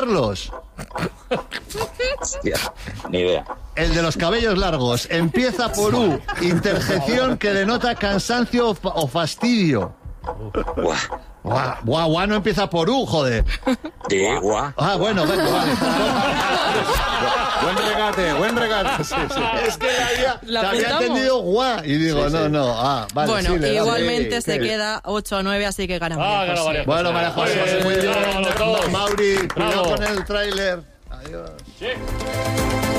Carlos. Hostia, ni idea. El de los cabellos largos. Empieza por U. Interjección que denota cansancio o fastidio. Guau, no empieza por U, joder. Guau. Ah, bueno, vale. Buen regate. Sí. Es que había entendido guau. Y digo, Sí. no. Vale, Bueno, sí, igualmente se sí. queda 8-9, así que gana María José. Bueno, María José, muy bien. Bravo a todos. Mauri, cuidado Bravo. con el tráiler. Adiós. Sí.